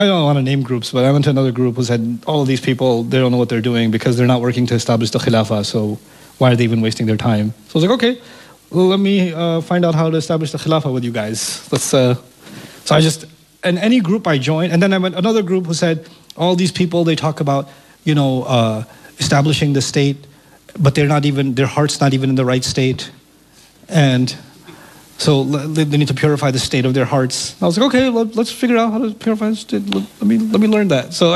I don't want to name groups, but I went to another group who said, all of these people, they don't know what they're doing because they're not working to establish the Khilafah, so why are they even wasting their time? So I was like, okay, well, let me find out how to establish the Khilafah with you guys. So I just, and any group I joined, and then I went another group who said, all these people, they talk about, establishing the state, but they're not even, their heart's not even in the right state. And so they need to purify the state of their hearts. I was like, okay, let's figure out how to purify the state. Let me learn that. So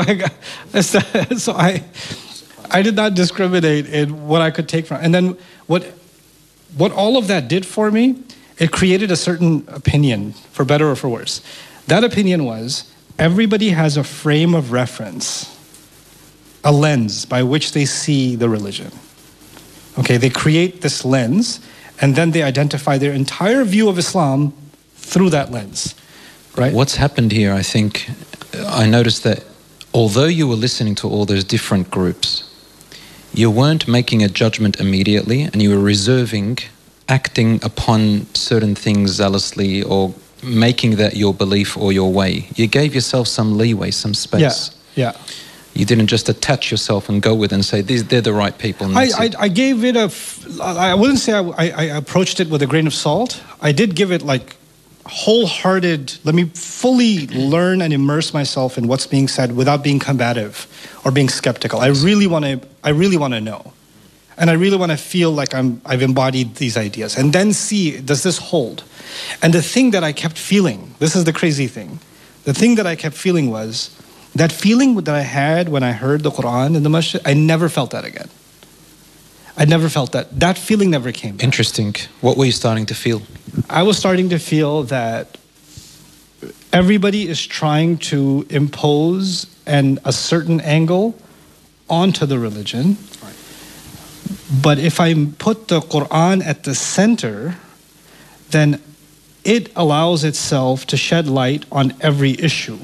I did not discriminate in what I could take from. And then what all of that did for me, it created a certain opinion, for better or for worse. That opinion was, everybody has a frame of reference, a lens by which they see the religion. Okay, they create this lens, and then they identify their entire view of Islam through that lens, right? What's happened here, I think, I noticed that although you were listening to all those different groups, you weren't making a judgment immediately, and you were reserving, acting upon certain things zealously, or making that your belief or your way. You gave yourself some leeway, some space. Yeah. You didn't just attach yourself and go with it and say, they're the right people. I gave it I wouldn't say I approached it with a grain of salt. I did give it like wholehearted, let me fully learn and immerse myself in what's being said without being combative or being skeptical. I really want to know. And I really want to feel like I've embodied these ideas. And then see, does this hold? And the thing that I kept feeling, this is the crazy thing, the thing that I kept feeling was, that feeling that I had when I heard the Quran in the masjid, I never felt that again. I never felt that. That feeling never came back. Interesting. What were you starting to feel? I was starting to feel that everybody is trying to impose a certain angle onto the religion. Right. But if I put the Quran at the center, then it allows itself to shed light on every issue.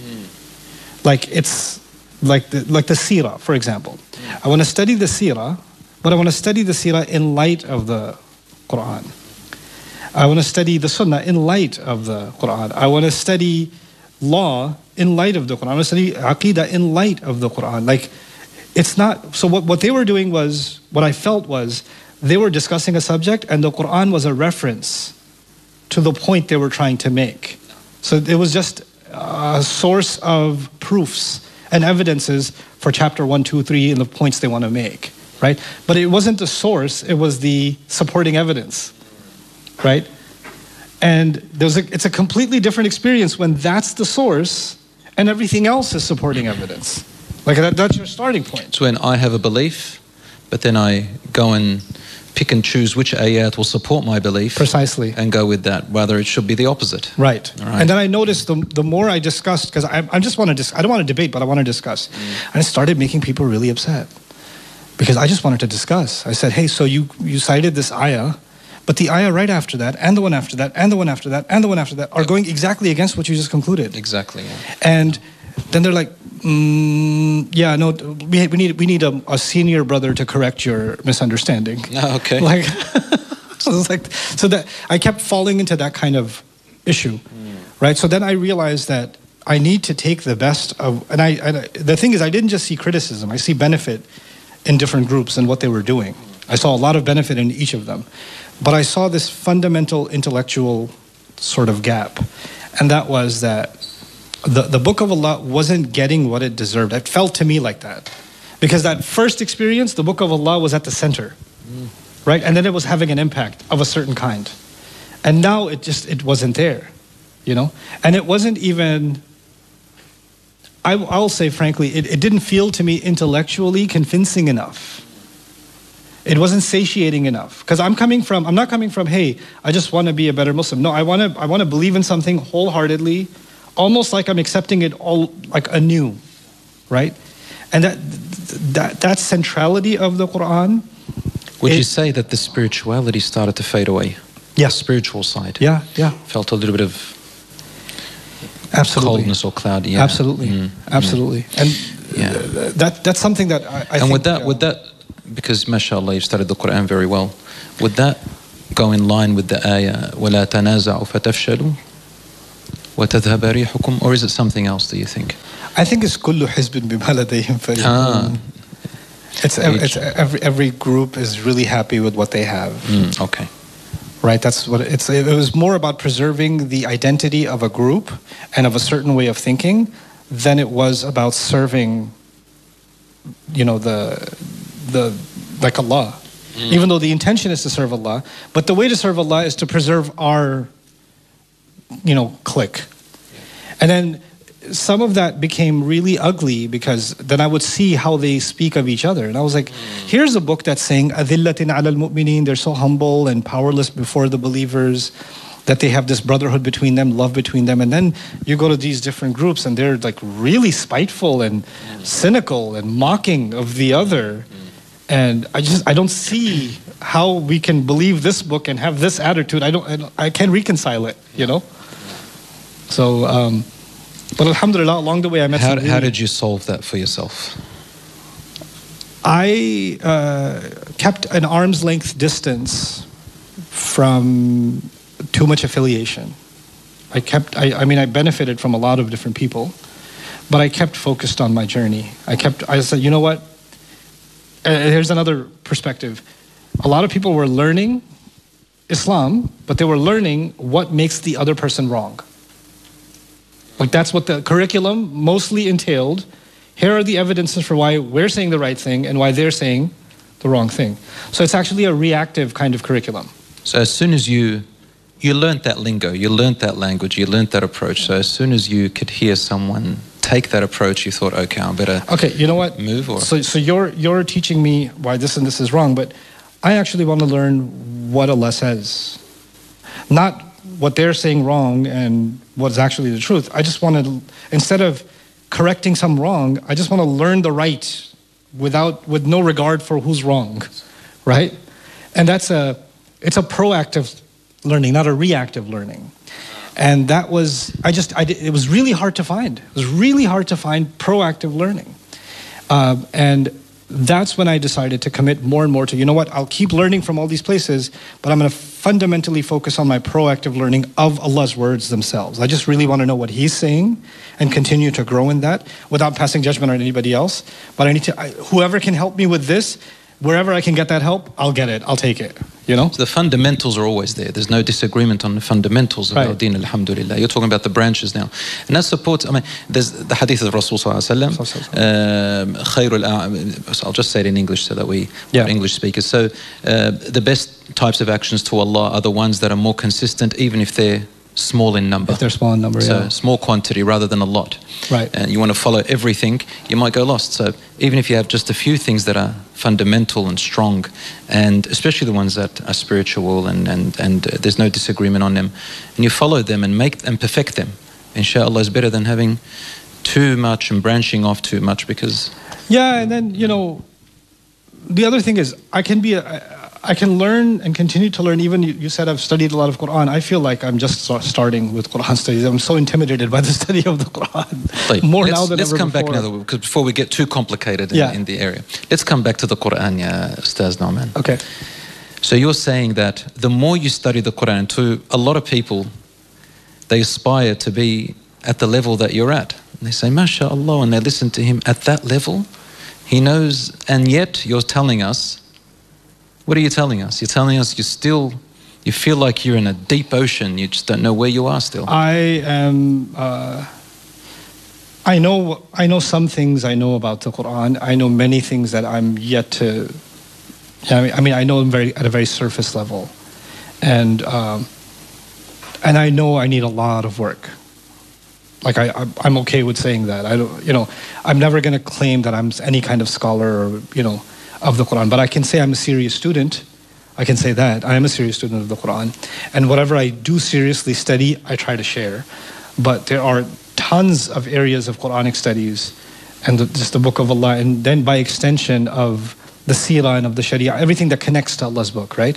Like it's like the seerah, for example. I want to study the seerah, but I want to study the seerah in light of the Quran. I want to study the sunnah in light of the Quran. I want to study law in light of the Quran. I want to study aqidah in light of the Quran. Like, it's not, so what they were doing was, what I felt was, they were discussing a subject and the Quran was a reference to the point they were trying to make. So it was just a source of proofs and evidences for chapter 1, 2, 3 and the points they want to make, right? But it wasn't the source, it was the supporting evidence, right? And it's a completely different experience when that's the source and everything else is supporting evidence. Like that's your starting point. It's when I have a belief, but then I go and pick and choose which ayat will support my belief. Precisely. And go with that. Rather, it should be the opposite. Right. And then I noticed the more I discussed, because I don't want to debate, but I want to discuss. And I started making people really upset. Because I just wanted to discuss. I said, hey, so you cited this ayah, but the ayah right after that, and the one after that, and the one after that, and the one after that, are going exactly against what you just concluded. Exactly. Yeah. And then they're like, yeah, no, we need a senior brother to correct your misunderstanding. Oh, okay. Like, so that I kept falling into that kind of issue, right? So then I realized that I need to take the best of, and the thing is, I didn't just see criticism. I see benefit in different groups and what they were doing. I saw a lot of benefit in each of them, but I saw this fundamental intellectual sort of gap, and that was that the Book of Allah wasn't getting what it deserved. It felt to me like that. Because that first experience, the Book of Allah was at the center. Right? And then it was having an impact of a certain kind. And now it wasn't there. You know? And it wasn't even, I'll say frankly, it didn't feel to me intellectually convincing enough. It wasn't satiating enough. Because I'm not coming from, hey, I just want to be a better Muslim. No, I want to believe in something wholeheartedly, almost like I'm accepting it all like anew, right? And that centrality of the Quran. Would you say that the spirituality started to fade away? Yeah. The spiritual side. Yeah. Felt a little bit of absolutely coldness or cloud. Yeah. Absolutely. Absolutely. And that's something that I think. And with that, because mashallah, you've studied the Quran very well, would that go in line with the ayah, وَلَا تَنَازَعُوا فَتَفْشَلُوا? وَتَذْهَبَ رِيحُكُمْ, or is it something else, do you think? I think it's كل حزب بما لديهم فرحون. It's every group is really happy with what they have. Okay. Right, that's what it was more about preserving the identity of a group and of a certain way of thinking than it was about serving, the like Allah. Even though the intention is to serve Allah, but the way to serve Allah is to preserve our, clique. And then some of that became really ugly because then I would see how they speak of each other. And I was like, here's a book that's saying, أَذِلَّةٍ عَلَى الْمُؤْمِنِينَ, they're so humble and powerless before the believers, that they have this brotherhood between them, love between them. And then you go to these different groups and they're like really spiteful and cynical and mocking of the other. And I don't see how we can believe this book and have this attitude. I can't reconcile it, So, but alhamdulillah, along the way I met How did you solve that for yourself? I kept an arm's length distance from too much affiliation. I benefited from a lot of different people, but I kept focused on my journey. I said, you know what? Here's another perspective. A lot of people were learning Islam, but they were learning what makes the other person wrong. Like that's what the curriculum mostly entailed. Here are the evidences for why we're saying the right thing and why they're saying the wrong thing. So it's actually a reactive kind of curriculum. So as soon as you learned that lingo, you learned that language, you learned that approach. So as soon as you could hear someone take that approach, you thought, okay, I better you know what? Move or so you're teaching me why this and this is wrong, but I actually want to learn what Allah says. Not what they're saying wrong and what's actually the truth. I just want to, instead of correcting some wrong, I just want to learn the right with no regard for who's wrong, right? And it's a proactive learning, not a reactive learning. And that was, it was really hard to find. It was really hard to find proactive learning. And that's when I decided to commit more and more to, I'll keep learning from all these places, but I'm going to fundamentally focus on my proactive learning of Allah's words themselves. I just really want to know what He's saying and continue to grow in that without passing judgment on anybody else. But whoever can help me with this, wherever I can get that help, I'll get it. I'll take it. So the fundamentals are always there. There's no disagreement on the fundamentals of our deen, alhamdulillah. You're talking about the branches now. And that supports, there's the hadith of Rasul sallallahu alaihi wasallam. I'll just say it in English so that we are English speakers. So the best types of actions to Allah are the ones that are more consistent, even if they're small in number. If they're small in number, so small quantity rather than a lot. Right. And you want to follow everything, you might go lost. So even if you have just a few things that are fundamental and strong, and especially the ones that are spiritual and there's no disagreement on them, and you follow them and make and perfect them, inshallah, is better than having too much and branching off too much, because... Yeah, and then, the other thing is, I can learn and continue to learn. Even you said I've studied a lot of Quran. I feel like I'm just starting with Quran studies. I'm so intimidated by the study of the Quran. More now than ever before. Let's come back now, because before we get too complicated in the area. Let's come back to the Quran, Ustaz Nauman. Okay. So you're saying that the more you study the Quran, to a lot of people, they aspire to be at the level that you're at. And they say, MashaAllah, and they listen to him at that level. He knows, and yet you're telling us, what are you telling us? You're telling us you feel like you're in a deep ocean. You just don't know where you are still. I know some things I know about the Quran. I know many things that I'm yet to. I know them at a very surface level, and I know I need a lot of work. Like I'm okay with saying that. I'm never going to claim that I'm any kind of scholar or of the Quran, but I can say I'm a serious student. I can say that I am a serious student of the Quran, and whatever I do seriously study, I try to share. But there are tons of areas of Quranic studies, and just the Book of Allah, and then by extension of the Seerah and of the Sharia, everything that connects to Allah's book, right?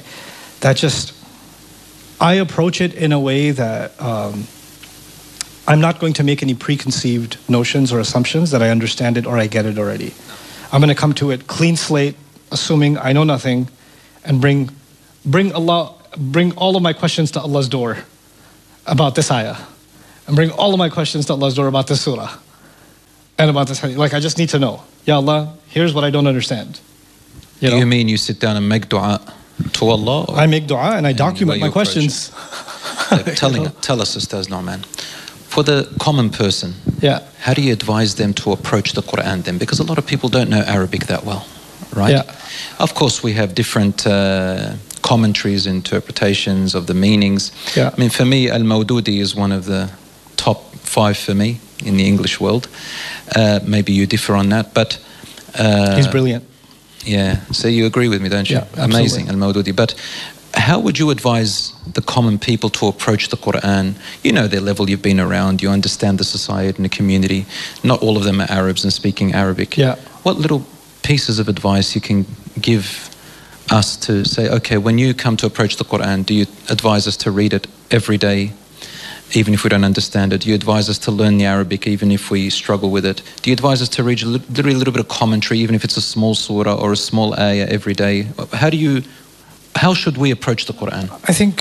I approach it in a way that I'm not going to make any preconceived notions or assumptions that I understand it or I get it already. I'm going to come to it clean slate, assuming I know nothing, and bring all of my questions to Allah's door about this ayah. and bring all of my questions to Allah's door about this surah and about this hadith. Like, I just need to know. Ya Allah, here's what I don't understand. Do you mean you sit down and make dua to Allah? I make dua and I document my questions. Tell us, Ustaz Nouman, for the common person, how do you advise them to approach the Quran then? Because a lot of people don't know Arabic that well, right? Yeah. Of course, we have different commentaries, interpretations of the meanings. Yeah. I mean, for me, Al-Mawdudi is one of the top 5 for me in the English world. Maybe you differ on that, but... he's brilliant. Yeah, so you agree with me, don't you? Yeah, amazing, Al-Mawdudi. But how would you advise the common people to approach the Quran? You know their level, you've been around, you understand the society and the community. Not all of them are Arabs and speaking Arabic. Yeah. What little pieces of advice you can give us to say, okay, when you come to approach the Quran, do you advise us to read it every day, even if we don't understand it? Do you advise us to learn the Arabic, even if we struggle with it? Do you advise us to read literally a little bit of commentary, even if it's a small surah or a small ayah every day? How should we approach the Quran? I think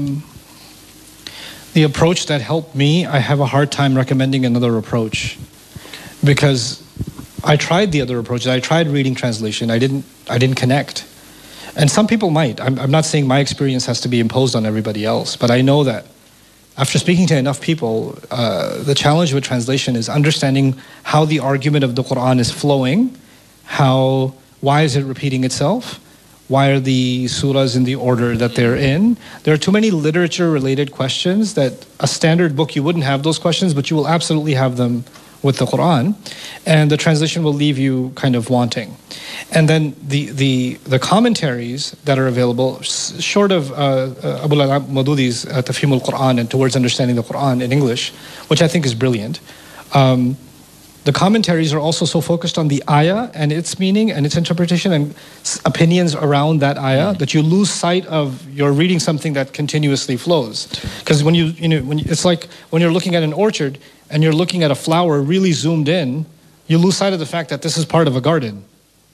the approach that helped me, I have a hard time recommending another approach, because I tried the other approaches. I tried reading translation. I didn't connect. And some people might. I'm not saying my experience has to be imposed on everybody else, but I know that after speaking to enough people, the challenge with translation is understanding how the argument of the Quran is flowing, why is it repeating itself, why are the surahs in the order that they're in. There are too many literature-related questions that a standard book you wouldn't have those questions, but you will absolutely have them with the Quran, and the translation will leave you kind of wanting. And then the commentaries that are available, short of Abu al-Mawdudi's Tafhim al-Quran and Towards Understanding the Quran in English, which I think is brilliant, the commentaries are also so focused on the ayah and its meaning and its interpretation and opinions around that ayah that you lose sight of you're reading something that continuously flows. Because it's like when you're looking at an orchard and you're looking at a flower really zoomed in, you lose sight of the fact that this is part of a garden,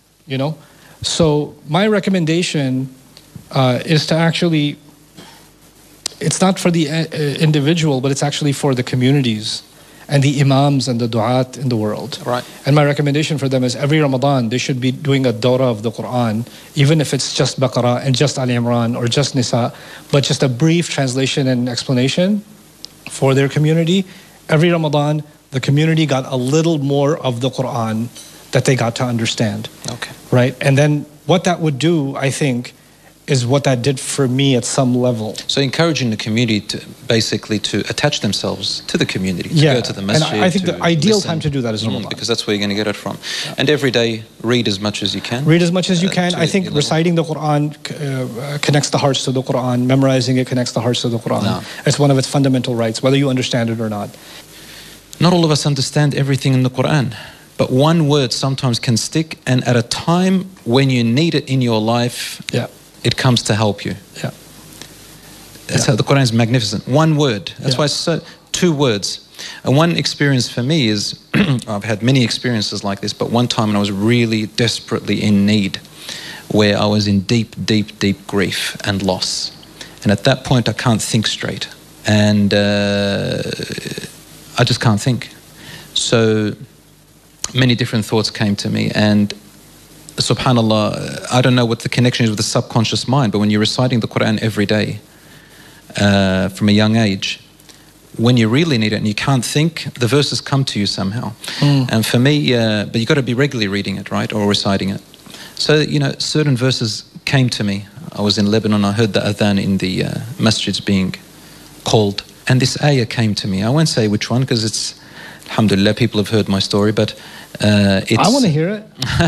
So my recommendation is to actually, it's not for the individual, but it's actually for the communities and the imams and the du'at in the world. Right. And my recommendation for them is every Ramadan, they should be doing a dawrah of the Quran, even if it's just Baqarah and just Ali Imran or just Nisa, but just a brief translation and explanation for their community. Every Ramadan, the community got a little more of the Quran that they got to understand. Okay. Right? And then what that would do, I think, is what that did for me at some level. So encouraging the community to attach themselves to the community, to go to the masjid. And I think the ideal time to do that is Ramadan. Because that's where you're going to get it from. Yeah. And every day, read as much as you can. Read as much as you can. I think reciting the Quran connects the hearts to the Quran. Memorizing it connects the hearts to the Quran. No. It's one of its fundamental rights, whether you understand it or not. Not all of us understand everything in the Quran. But one word sometimes can stick, and at a time when you need it in your life, it comes to help you. Yeah. That's how the Quran is magnificent. One word. That's why it's 2 words. And one experience for me is, I've had many experiences like this, but one time when I was really desperately in need, where I was in deep, deep, deep grief and loss. And at that point, I can't think straight. And I just can't think. So many different thoughts came to me, and subhanallah, I don't know what the connection is with the subconscious mind, but when you're reciting the Quran every day from a young age, when you really need it and you can't think, the verses come to you somehow. And for me, but you've got to be regularly reading it, right, or reciting it. So, certain verses came to me. I was in Lebanon, I heard the adhan in the masjids being called, and this ayah came to me. I won't say which one, because it's, alhamdulillah, people have heard my story, but it's... I want to hear it.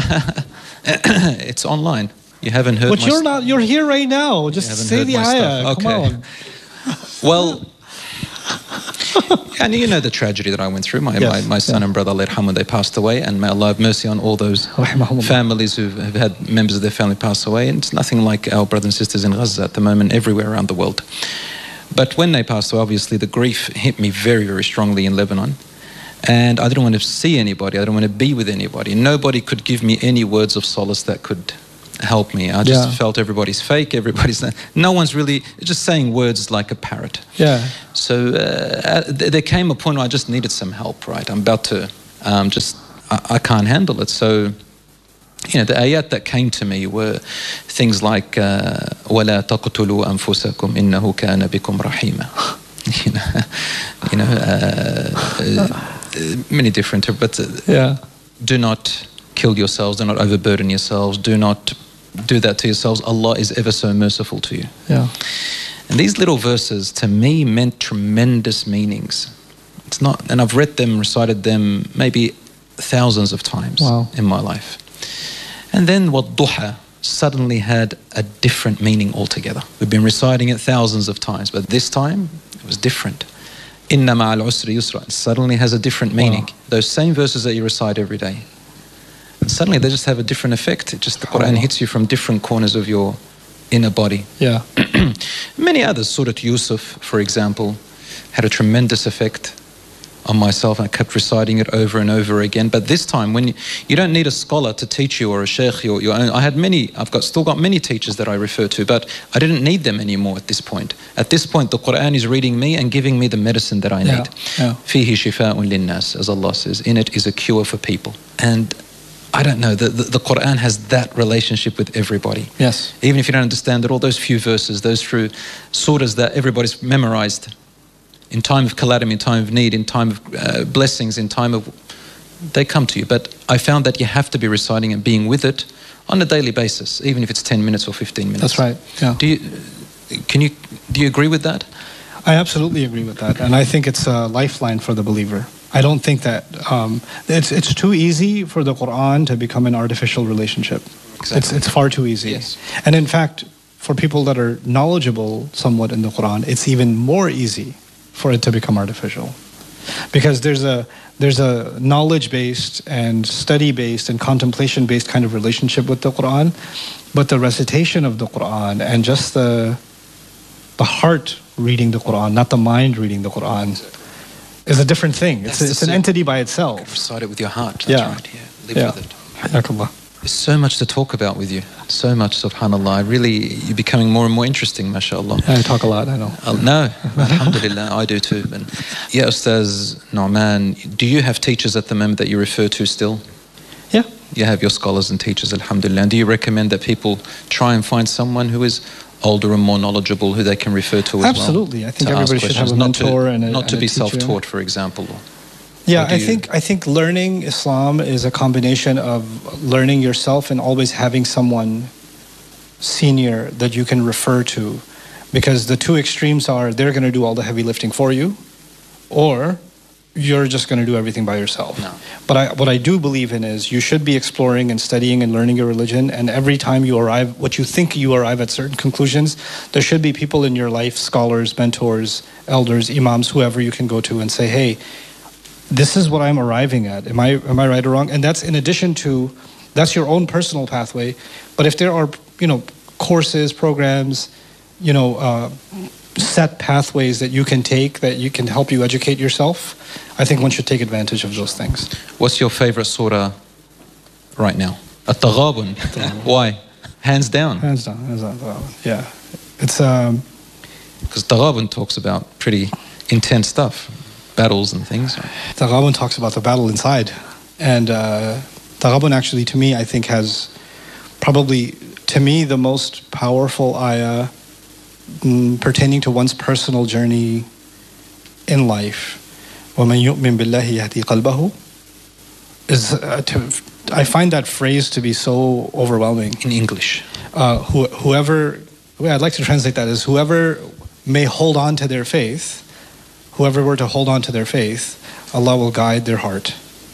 It's online. You haven't heard. But you're here right now. Just say the ayah. Okay. Come on. Well, and you know the tragedy that I went through. My son and brother, Allah, they passed away, and may Allah have mercy on all those families who have had members of their family pass away. And it's nothing like our brothers and sisters in Gaza at the moment, everywhere around the world. But when they passed away, obviously the grief hit me very, very strongly in Lebanon. And I didn't want to see anybody. I didn't want to be with anybody. Nobody could give me any words of solace that could help me. I just Yeah. felt everybody's fake. No one's really just saying words like a parrot. Yeah. So there came a point where I just needed some help. Right, I'm about to I can't handle it. So. The ayat that came to me were things like وَلَا تَقْتُلُوا أَنفُسَكُمْ إِنَّهُ كَانَ بِكُمْ رَحِيمًا. Many different, but do not kill yourselves, do not overburden yourselves, do not do that to yourselves. Allah is ever so merciful to you. Yeah. And these little verses to me meant tremendous meanings. It's not, and I've read them, recited them maybe thousands of times in my life. And then وَالضُّحَى suddenly had a different meaning altogether. We've been reciting it thousands of times, but this time it was different. إِنَّ مَعَ الْعُسْرِ يُسْرًا suddenly has a different meaning. Those same verses that you recite every day. And suddenly they just have a different effect. It just, the Quran hits you from different corners of your inner body. Yeah. Many others, Surah Yusuf, for example, had a tremendous effect on myself. I kept reciting it over and over again. But this time, when you don't need a scholar to teach you or a sheikh, your own. Still got many teachers that I refer to, but I didn't need them anymore at this point. At this point, the Quran is reading me and giving me the medicine that I need. فِيهِ شِفَاءٌ لِلنَّاسِ, as Allah says. In it is a cure for people. And I don't know, the Quran has that relationship with everybody. Yes. Even if you don't understand it, all those few verses, those few surahs that everybody's memorized, in time of calamity, in time of need, in time of blessings, in time of... they come to you. But I found that you have to be reciting and being with it on a daily basis, even if it's 10 minutes or 15 minutes. That's right, yeah. Do you agree with that? I absolutely agree with that. And I think it's a lifeline for the believer. I don't think that... it's too easy for the Quran to become an artificial relationship. Exactly. It's far too easy. Yes. And in fact, for people that are knowledgeable somewhat in the Quran, it's even more easy for it to become artificial, because there's a knowledge-based and study-based and contemplation-based kind of relationship with the Quran, but the recitation of the Quran and just the heart reading the Quran, not the mind reading the Quran, is a different thing. It's an entity by itself. Recite it with your heart. That's right. Yeah. Live with it. Hayakallah. There's so much to talk about with you. So much, subhanAllah. You're becoming more and more interesting, mashaAllah. I talk a lot, I know. No, alhamdulillah, I do too. And yeah, Ustaz Nu'man, do you have teachers at the moment that you refer to still? Yeah. You have your scholars and teachers, alhamdulillah. And do you recommend that people try and find someone who is older and more knowledgeable who they can refer to as Absolutely. well? I think everybody should have a mentor not to be teacher. self-taught, for example. Yeah, I think learning Islam is a combination of learning yourself and always having someone senior that you can refer to, because the two extremes are they're going to do all the heavy lifting for you, or you're just going to do everything by yourself. No. But what I do believe in is you should be exploring and studying and learning your religion, and every time you arrive at certain conclusions, there should be people in your life, scholars, mentors, elders, imams, whoever you can go to and say, hey, this is what I'm arriving at. Am I right or wrong? And that's in addition to, that's your own personal pathway. But if there are, courses, programs, set pathways that you can take that you can help you educate yourself, I think one should take advantage of those things. What's your favorite surah right now? At-Taghabun. Why? Hands down. Hands down. Yeah. It's because Taghabun talks about pretty intense stuff. Battles and things. Taghabun talks about the battle inside. And Taghabun actually, to me, I think has probably, to me, the most powerful ayah pertaining to one's personal journey in life. وَمَنْ يُؤْمِن بِاللَّهِ يَهْدِي قَلْبَهُ is, I find that phrase to be so overwhelming. In English. Whoever, I'd like to translate that as whoever may hold on to their faith, whoever were to hold on to their faith, Allah will guide their heart.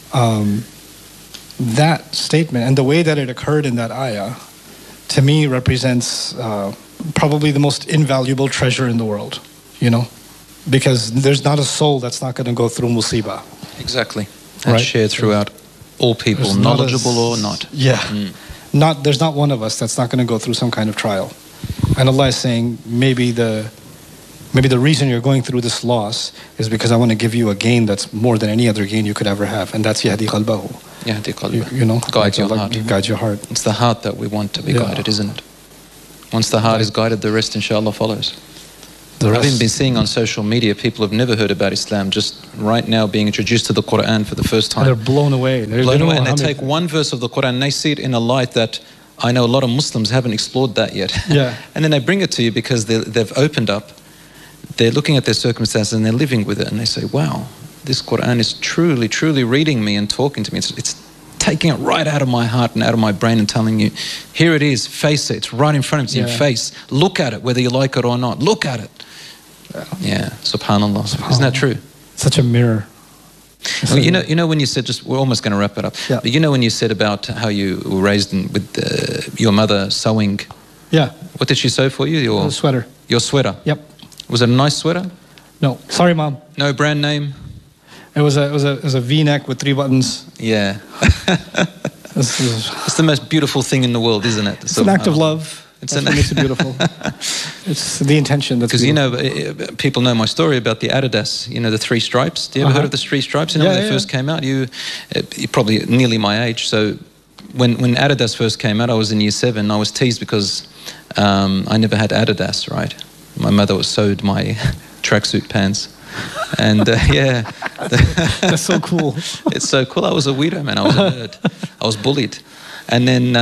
That statement and the way that it occurred in that ayah, to me represents probably the most invaluable treasure in the world, because there's not a soul that's not going to go through musibah. Exactly. And shared throughout all people, there's knowledgeable or not. Yeah. There's not one of us that's not going to go through some kind of trial. And Allah is saying, maybe the reason you're going through this loss is because I want to give you a gain that's more than any other gain you could ever have, and that's Yahdi Qalbahu. يهدي قلبه. You know, Guide your heart. Guide your heart. It's the heart that we want to be guided, isn't it? Once the heart is guided, the rest inshallah follows. I've even been seeing on social media people who've never heard about Islam just right now being introduced to the Quran for the first time. They're blown away. And they take one verse of the Quran and they see it in a light that I know a lot of Muslims haven't explored that yet. Yeah. And then they bring it to you because they've opened up, they're looking at their circumstances and they're living with it, and they say, wow, this Quran is truly, truly reading me and talking to me. It's taking it right out of my heart and out of my brain and telling you, here it is, face it, it's right in front of you, in your face. Look at it, whether you like it or not. Look at it. Yeah, subhanallah. Isn't that true? Such a mirror. Well, you know when you said, we're almost going to wrap it up, yeah. But you know when you said about how you were raised with your mother sewing. Yeah. What did she sew for you? Your sweater. Your sweater? Yep. Was it a nice sweater? No. Sorry, Mom. No brand name? It was a V-neck with 3 buttons. Yeah. It's the most beautiful thing in the world, isn't it? It's an act of love. That's what makes it beautiful. It's the intention that's beautiful. Because, you know, people know my story about the Adidas, you know, the 3 stripes. Do you ever heard of the 3 stripes? You know, when they first came out, you're probably nearly my age. So when Adidas first came out, I was in year 7. I was teased because I never had Adidas, right? My mother sewed my tracksuit pants. And yeah. That's so cool. It's so cool. I was a weirdo, man. I was a nerd. I was bullied. And then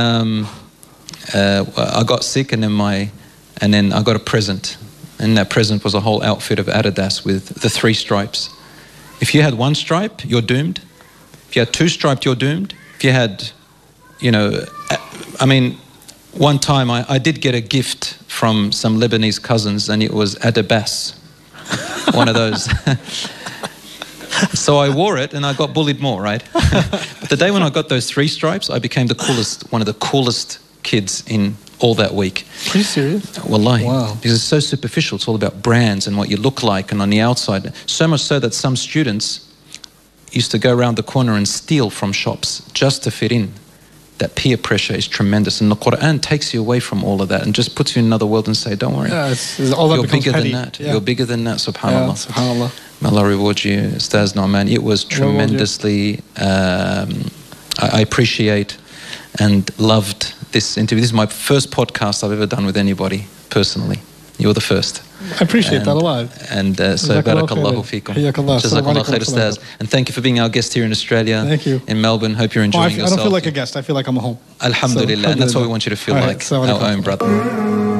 I got sick, and then I got a present. And that present was a whole outfit of Adidas with the 3 stripes. If you had 1 stripe, you're doomed. If you had 2 stripes, you're doomed. If you had, you know, I mean, one time I did get a gift from some Lebanese cousins, and it was Adabas. One of those. So I wore it and I got bullied more, right? But the day when I got those 3 stripes, I became one of the coolest kids in all that week. Are you serious? Wallahi. Wow. Because it's so superficial. It's all about brands and what you look like and on the outside. So much so that some students used to go around the corner and steal from shops just to fit in. That peer pressure is tremendous, and the Quran takes you away from all of that and just puts you in another world and say, don't worry, all that you're bigger petty. than that. Yeah. You're bigger than that, subhanAllah. Yeah, subhanAllah. May Allah reward you, Ustaz Nauman. It was tremendously, I appreciate and loved this interview. This is my first podcast I've ever done with anybody, personally. You're the first. I appreciate that a lot. And so barakallahu feekum. Jazakallah khair, Ustaz. And thank you for being our guest here in Australia. Thank you. In Melbourne. Hope you're enjoying yourself. I don't feel like a guest. I feel like I'm home. Alhamdulillah. And that's what we want you to feel like, our own brother.